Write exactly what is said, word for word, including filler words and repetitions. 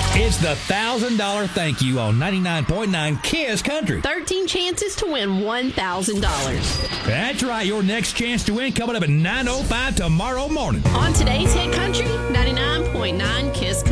It's the one thousand dollars thank you on ninety-nine point nine KISS Country. thirteen chances to win one thousand dollars. That's right. Your next chance to win coming up at nine oh five tomorrow morning. On today's Hit Country, ninety-nine point nine KISS Country.